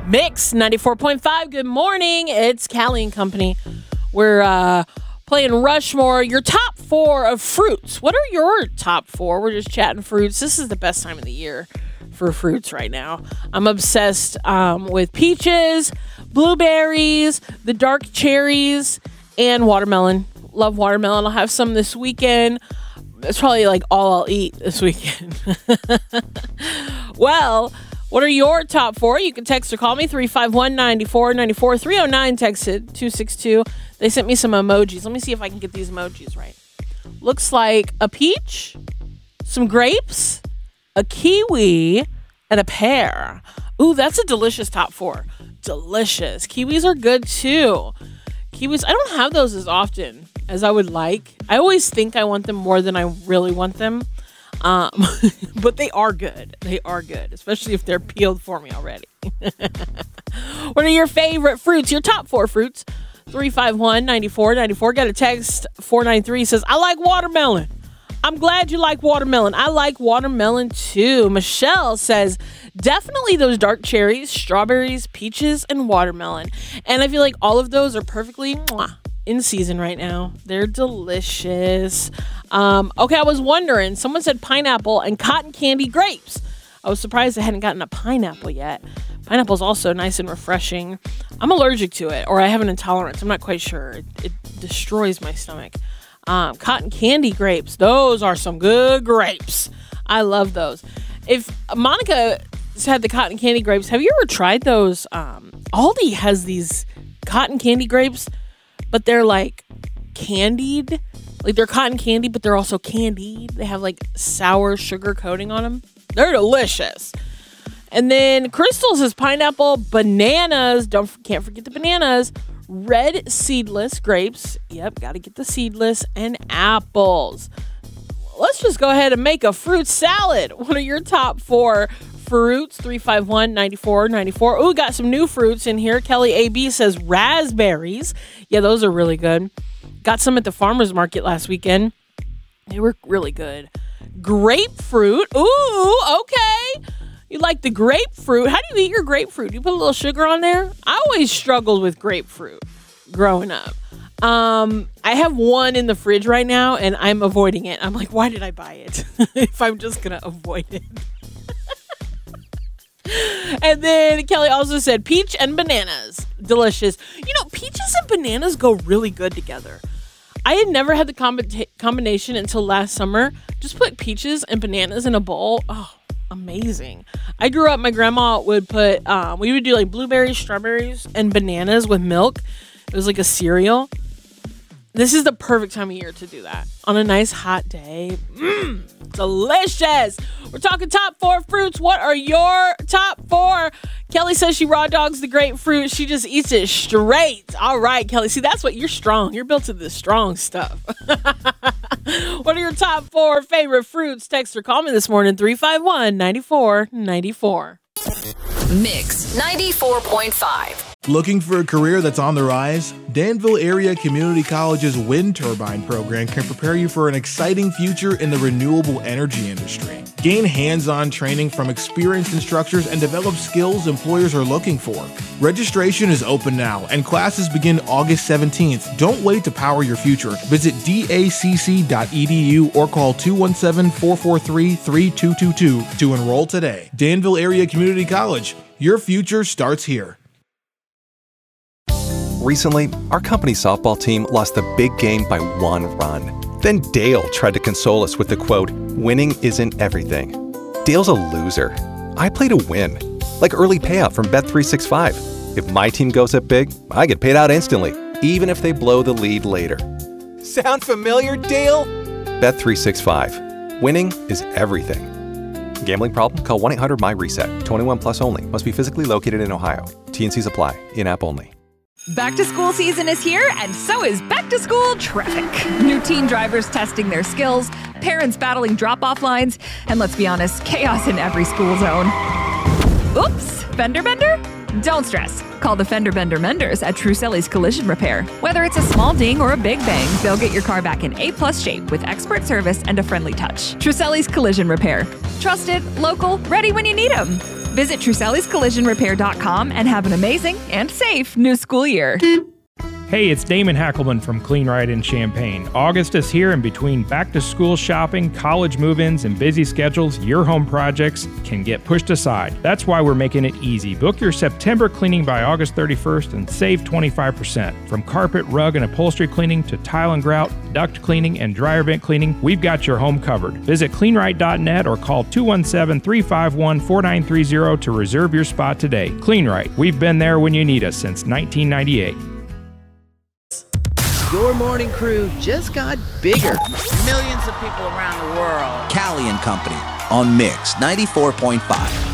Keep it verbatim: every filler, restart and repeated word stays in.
Mix ninety-four point five. Good morning. It's Callie and Company. We're uh, playing Rushmore. Your top four of fruits. What are your top four? We're just chatting fruits. This is the best time of the year for fruits right now. I'm obsessed um, with peaches, blueberries, the dark cherries, and watermelon. Love watermelon. I'll have some this weekend. It's probably like all I'll eat this weekend. Well, what are your top four? You can text or call me, three five one, nine four nine four, three oh nine, texted two six two. They sent me some emojis. Let me see if I can get these emojis right. Looks like a peach, some grapes, a kiwi, and a pear. Ooh, that's a delicious top four. Delicious. Kiwis are good too. Kiwis, I don't have those as often as I would like. I always think I want them more than I really want them. Um, but they are good. They are good, especially if they're peeled for me already. What are your favorite fruits? Your top four fruits? three five one, nine four nine four. Got a text four nine three says, I like watermelon. I'm glad you like watermelon. I like watermelon too. Michelle says, definitely those dark cherries, strawberries, peaches, and watermelon. And I feel like all of those are perfectly mwah, in season right now. They're delicious. Um, okay, I was wondering, someone said pineapple and cotton candy grapes. I was surprised I hadn't gotten a pineapple yet. Pineapple is also nice and refreshing. I'm allergic to it, or I have an intolerance. I'm not quite sure. It, it destroys my stomach. Um, cotton candy grapes. Those are some good grapes. I love those. If Monica had the cotton candy grapes, have you ever tried those? Um, Aldi has these cotton candy grapes, but they're like candied. Like they're cotton candy, but they're also candied. They have like sour sugar coating on them. They're delicious. And then Crystal says pineapple, bananas. Don't can't forget the bananas. Red seedless grapes. Yep, got to get the seedless, and apples. Let's just go ahead and make a fruit salad. What are your top four fruits? three five one, nine four nine four. Oh, we got some new fruits in here. Kelly A B says raspberries. Yeah, those are really good. Got some at the farmer's market last weekend. They were really good. Grapefruit. Ooh, okay. You like the grapefruit. How do you eat your grapefruit? You put a little sugar on there? I always struggled with grapefruit growing up. Um, I have one in the fridge right now, and I'm avoiding it. I'm like, why did I buy it if I'm just going to avoid it? And then Kelly also said peach and bananas. Delicious. You know, peaches and bananas go really good together. I had never had the combi- combination until last summer. Just put peaches and bananas in a bowl. Oh, amazing. I grew up, my grandma would put, um, we would do like blueberries, strawberries, and bananas with milk. It was like a cereal. This is the perfect time of year to do that. On a nice hot day. Mmm, delicious. We're talking top four fruits. What are your top four? Kelly says she raw dogs the grapefruit. She just eats it straight. All right, Kelly. See, that's what you're strong. You're built to this strong stuff. What are your top four favorite fruits? Text or call me this morning, three five one, nine four nine four. Mix ninety-four point five. Looking for a career that's on the rise? Danville Area Community College's wind turbine program can prepare you for an exciting future in the renewable energy industry. Gain hands-on training from experienced instructors and develop skills employers are looking for. Registration is open now, and classes begin August seventeenth. Don't wait to power your future. Visit D A C C dot E D U or call two one seven, four four three, three two two two to enroll today. Danville Area Community College. Your future starts here. Recently, our company's softball team lost the big game by one run. Then Dale tried to console us with the quote, winning isn't everything. Dale's a loser. I play to win. Like early payout from Bet three sixty-five. If my team goes up big, I get paid out instantly, even if they blow the lead later. Sound familiar, Dale? Bet three sixty-five. Winning is everything. Gambling problem? Call one eight hundred M Y reset. twenty-one plus only. Must be physically located in Ohio. T and Cs apply. In-app only. Back to school season is here, and so is back to school traffic. New teen drivers testing their skills, parents battling drop-off lines, and let's be honest, chaos in every school zone. Oops, fender bender? Don't stress. Call the Fender Bender Menders at Truselli's Collision Repair. Whether it's a small ding or a big bang, they'll get your car back in A-plus shape with expert service and a friendly touch. Truselli's Collision Repair. Trusted, local, ready when you need them. Visit Truselli's Collision Repair dot com and have an amazing and safe new school year. Hey, it's Damon Hackelman from Clean Right in Champaign. August is here, and between back-to-school shopping, college move-ins, and busy schedules, your home projects can get pushed aside. That's why we're making it easy. Book your September cleaning by August thirty-first and save twenty-five percent. From carpet, rug, and upholstery cleaning to tile and grout, duct cleaning, and dryer vent cleaning, we've got your home covered. Visit clean right dot net or call two one seven, three five one, four nine three zero to reserve your spot today. Clean Right. We've been there when you need us since nineteen ninety-eight. Your morning crew just got bigger. Millions of people around the world. Callie and Company on Mix ninety-four point five.